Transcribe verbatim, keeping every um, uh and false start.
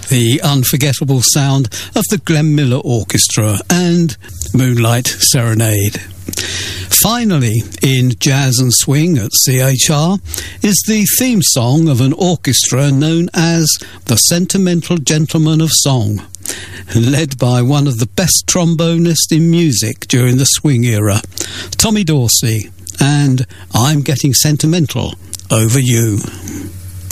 the unforgettable sound of the Glenn Miller Orchestra and Moonlight Serenade. Finally, in Jazz and Swing at C H R, is the theme song of an orchestra known as the Sentimental Gentlemen of Song, led by one of the best trombonists in music during the swing era, Tommy Dorsey, and I'm Getting Sentimental Over You.